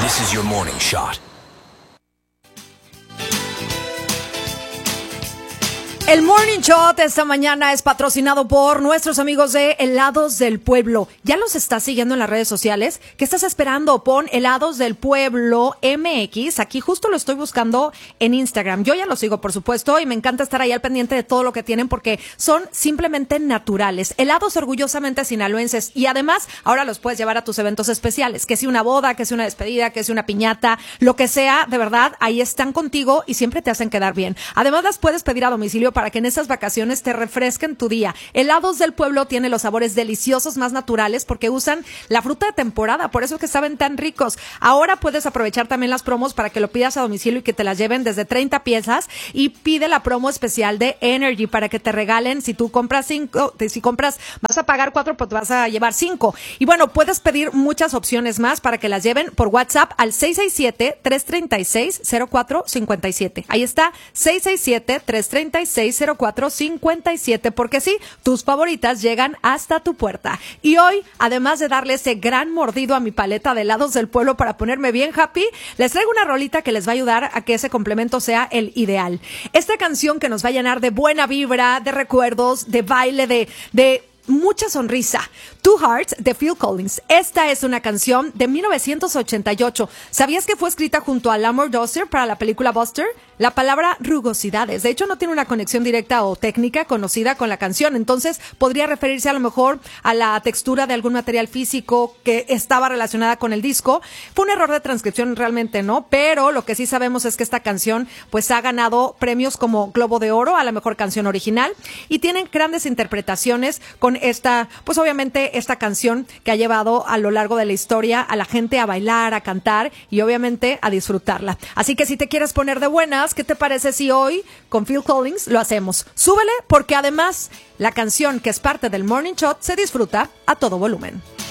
This is your morning shot. El Morning Shot esta mañana es patrocinado por nuestros amigos de Helados del Pueblo. ¿Ya los estás siguiendo en las redes sociales? ¿Qué estás esperando? Pon Helados del Pueblo MX. Aquí justo lo estoy buscando en Instagram. Yo ya lo sigo, por supuesto, y me encanta estar ahí al pendiente de todo lo que tienen porque son simplemente naturales. Helados orgullosamente sinaloenses. Y además, ahora los puedes llevar a tus eventos especiales. Que sea una boda, que sea una despedida, que sea una piñata, lo que sea, de verdad, ahí están contigo y siempre te hacen quedar bien. Además, las puedes pedir a domicilio para que en esas vacaciones te refresquen tu día. Helados del Pueblo tiene los sabores deliciosos más naturales porque usan la fruta de temporada, por eso es que saben tan ricos. Ahora puedes aprovechar también las promos para que lo pidas a domicilio y que te las lleven desde 30 piezas y pide la promo especial de Energy para que te regalen, si tú compras 5, si compras, vas a pagar 4, pues vas a llevar 5. Y bueno, puedes pedir muchas opciones más para que las lleven por WhatsApp al 667-336-0457. Ahí está, 667-336-0457, porque sí, tus favoritas llegan hasta tu puerta. Y hoy, además de darle ese gran mordido a mi paleta de helados del pueblo para ponerme bien happy, les traigo una rolita que les va a ayudar a que ese complemento sea el ideal. Esta canción que nos va a llenar de buena vibra, de recuerdos, de baile, de mucha sonrisa. Two Hearts de Phil Collins. Esta es una canción de 1988. ¿Sabías que fue escrita junto a Lamar Dozier para la película Buster? La palabra rugosidades, de hecho, no tiene una conexión directa o técnica conocida con la canción, entonces podría referirse a lo mejor a la textura de algún material físico que estaba relacionada con el disco. Fue un error de transcripción realmente, ¿no? Pero lo que sí sabemos es que esta canción pues ha ganado premios como Globo de Oro a la mejor canción original y tienen grandes interpretaciones con esta, pues obviamente esta canción que ha llevado a lo largo de la historia a la gente a bailar, a cantar y obviamente a disfrutarla. Así que si te quieres poner de buenas, ¿qué te parece si hoy con Phil Collins lo hacemos? Súbele porque además la canción que es parte del Morning Shot se disfruta a todo volumen.